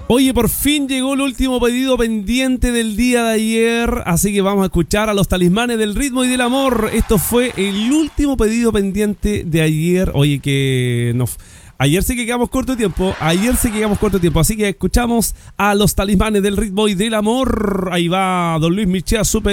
Oye, por fin llegó el último pedido pendiente del día de ayer, así que vamos a escuchar a los Talismanes del Ritmo y del Amor. Esto fue el último pedido pendiente de ayer. Oye, que nos... Ayer sí que quedamos corto de tiempo, así que escuchamos a los Talismanes del Ritmo y del Amor. Ahí va Don Luis Michea, super